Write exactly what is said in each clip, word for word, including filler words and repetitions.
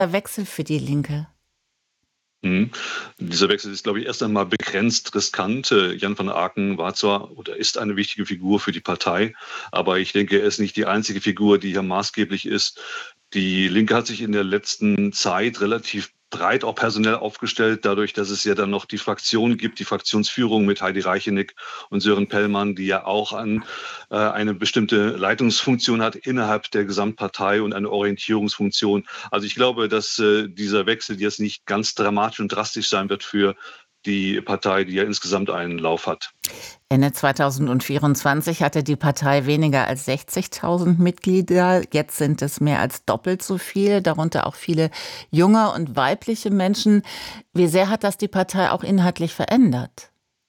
Wechsel für die Linke? Mhm. Dieser Wechsel ist, glaube ich, erst einmal begrenzt riskant. Äh, Jan van Aken war zwar oder ist eine wichtige Figur für die Partei, aber ich denke, er ist nicht die einzige Figur, die hier maßgeblich ist. Die Linke hat sich in der letzten Zeit relativ breit auch personell aufgestellt, dadurch, dass es ja dann noch die Fraktion gibt, die Fraktionsführung mit Heidi Reichenick und Sören Pellmann, die ja auch an, äh, eine bestimmte Leitungsfunktion hat innerhalb der Gesamtpartei und eine Orientierungsfunktion. Also ich glaube, dass äh, dieser Wechsel jetzt nicht ganz dramatisch und drastisch sein wird für die Partei, die ja insgesamt einen Lauf hat. Ende zweitausendvierundzwanzig hatte die Partei weniger als sechzigtausend Mitglieder. Jetzt sind es mehr als doppelt so viel, darunter auch viele junge und weibliche Menschen. Wie sehr hat das die Partei auch inhaltlich verändert?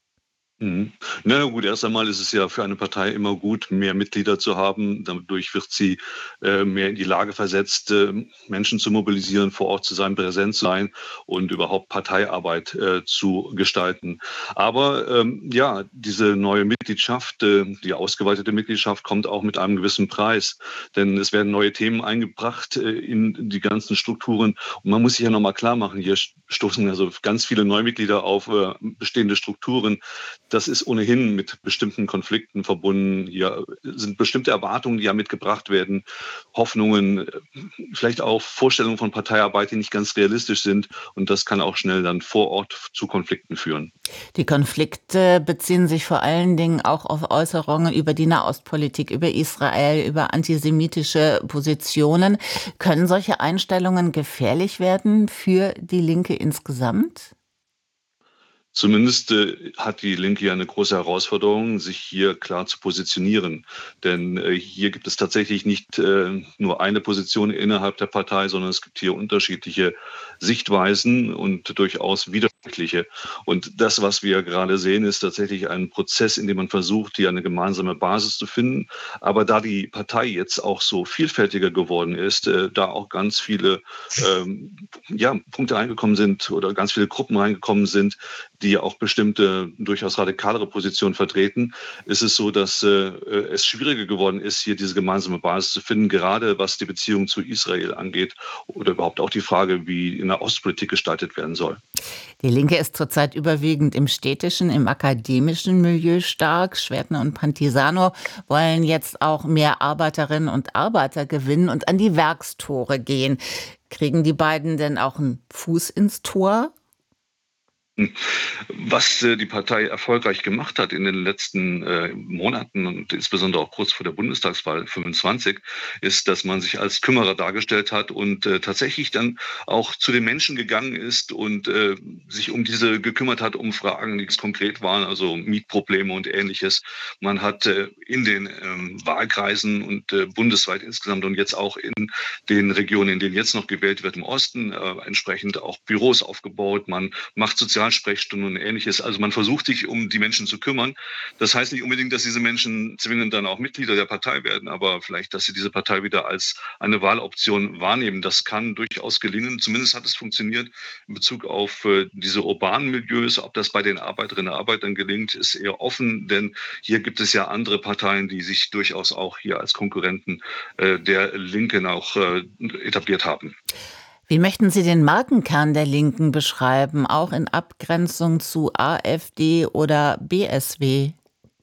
Mhm. Na ja, gut, erst einmal ist es ja für eine Partei immer gut, mehr Mitglieder zu haben. Dadurch wird sie äh, mehr in die Lage versetzt, äh, Menschen zu mobilisieren, vor Ort zu sein, präsent zu sein und überhaupt Parteiarbeit äh, zu gestalten. Aber ähm, ja, diese neue Mitgliedschaft, äh, die ausgeweitete Mitgliedschaft, kommt auch mit einem gewissen Preis. Denn es werden neue Themen eingebracht äh, in die ganzen Strukturen. Und man muss sich ja nochmal klar machen, hier stoßen also ganz viele Neumitglieder auf äh, bestehende Strukturen. Das ist ohnehin mit bestimmten Konflikten verbunden. Hier sind bestimmte Erwartungen, die ja mitgebracht werden, Hoffnungen, vielleicht auch Vorstellungen von Parteiarbeit, die nicht ganz realistisch sind. Und das kann auch schnell dann vor Ort zu Konflikten führen. Die Konflikte beziehen sich vor allen Dingen auch auf Äußerungen über die Nahostpolitik, über Israel, über antisemitische Positionen. Können solche Einstellungen gefährlich werden für die Linke insgesamt? Zumindest äh, hat die Linke ja eine große Herausforderung, sich hier klar zu positionieren. Denn äh, hier gibt es tatsächlich nicht äh, nur eine Position innerhalb der Partei, sondern es gibt hier unterschiedliche Sichtweisen und durchaus widersprüchliche. Und das, was wir gerade sehen, ist tatsächlich ein Prozess, in dem man versucht, hier eine gemeinsame Basis zu finden. Aber da die Partei jetzt auch so vielfältiger geworden ist, äh, da auch ganz viele ähm, ja, Punkte reingekommen sind oder ganz viele Gruppen reingekommen sind, die auch bestimmte, durchaus radikalere Positionen vertreten, ist es so, dass äh, es schwieriger geworden ist, hier diese gemeinsame Basis zu finden, gerade was die Beziehung zu Israel angeht oder überhaupt auch die Frage, wie in der Ostpolitik gestaltet werden soll. Die Linke ist zurzeit überwiegend im städtischen, im akademischen Milieu stark. Schwertner und Pantisano wollen jetzt auch mehr Arbeiterinnen und Arbeiter gewinnen und an die Werkstore gehen. Kriegen die beiden denn auch einen Fuß ins Tor? Was äh, die Partei erfolgreich gemacht hat in den letzten äh, Monaten und insbesondere auch kurz vor der Bundestagswahl fünfundzwanzig, ist, dass man sich als Kümmerer dargestellt hat und äh, tatsächlich dann auch zu den Menschen gegangen ist und äh, sich um diese gekümmert hat, um Fragen, die konkret waren, also Mietprobleme und Ähnliches. Man hat äh, in den ähm, Wahlkreisen und äh, bundesweit insgesamt und jetzt auch in den Regionen, in denen jetzt noch gewählt wird, im Osten, äh, entsprechend auch Büros aufgebaut. Man macht Sozialsprechstunden und Ähnliches. Also man versucht sich um die Menschen zu kümmern. Das heißt nicht unbedingt, dass diese Menschen zwingend dann auch Mitglieder der Partei werden, aber vielleicht, dass sie diese Partei wieder als eine Wahloption wahrnehmen. Das kann durchaus gelingen. Zumindest hat es funktioniert in Bezug auf äh, diese urbanen Milieus. Ob das bei den Arbeiterinnen und Arbeitern gelingt, ist eher offen, denn hier gibt es ja andere Parteien, die sich durchaus auch hier als Konkurrenten äh, der Linken auch äh, etabliert haben. Wie möchten Sie den Markenkern der Linken beschreiben, auch in Abgrenzung zu AfD oder B S W?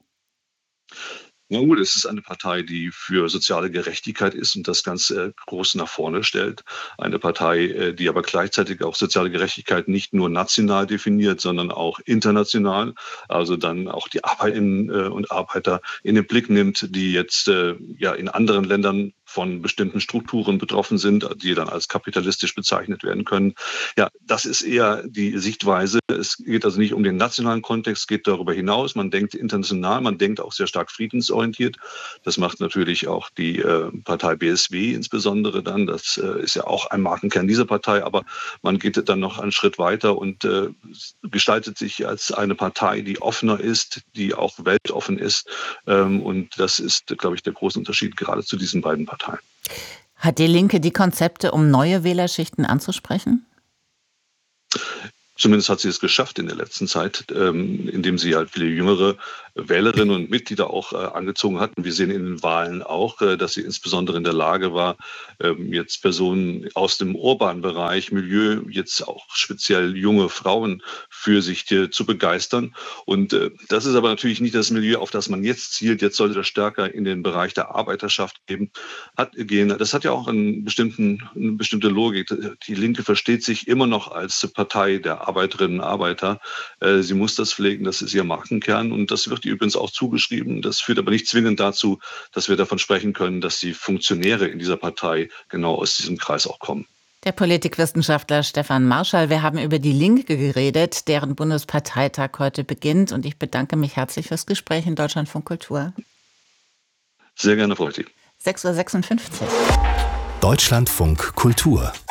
Na gut, es ist eine Partei, die für soziale Gerechtigkeit ist und das ganz äh, groß nach vorne stellt. Eine Partei, äh, die aber gleichzeitig auch soziale Gerechtigkeit nicht nur national definiert, sondern auch international. Also dann auch die Arbeiterinnen äh, und Arbeiter in den Blick nimmt, die jetzt äh, ja in anderen Ländern von bestimmten Strukturen betroffen sind, die dann als kapitalistisch bezeichnet werden können. Ja, das ist eher die Sichtweise. Es geht also nicht um den nationalen Kontext, es geht darüber hinaus. Man denkt international, man denkt auch sehr stark friedensorientiert. Das macht natürlich auch die äh, Partei B S W insbesondere dann. Das äh, ist ja auch ein Markenkern dieser Partei, aber man geht dann noch einen Schritt weiter und äh, gestaltet sich als eine Partei, die offener ist, die auch weltoffen ist. Ähm, und das ist, glaube ich, der große Unterschied gerade zu diesen beiden Parteien. Hat die Linke die Konzepte, um neue Wählerschichten anzusprechen? Zumindest hat sie es geschafft in der letzten Zeit, ähm, indem sie halt viele Jüngere Wählerinnen und Mitglieder auch äh, angezogen hat. Und wir sehen in den Wahlen auch, äh, dass sie insbesondere in der Lage war, ähm, jetzt Personen aus dem urbanen Bereich, Milieu, jetzt auch speziell junge Frauen für sich äh, zu begeistern. Und äh, das ist aber natürlich nicht das Milieu, auf das man jetzt zielt. Jetzt sollte das stärker in den Bereich der Arbeiterschaft geben, hat, gehen. Das hat ja auch einen bestimmten, eine bestimmte Logik. Die Linke versteht sich immer noch als Partei der Arbeiterinnen und Arbeiter. Äh, sie muss das pflegen, das ist ihr Markenkern und das wird ihr übrigens auch zugeschrieben. Das führt aber nicht zwingend dazu, dass wir davon sprechen können, dass die Funktionäre in dieser Partei genau aus diesem Kreis auch kommen. Der Politikwissenschaftler Stefan Marschall, wir haben über die Linke geredet, deren Bundesparteitag heute beginnt. Und ich bedanke mich herzlich fürs Gespräch in Deutschlandfunk Kultur. Sehr gerne, Frau Reti. sechs Uhr sechsundfünfzig. Deutschlandfunk Kultur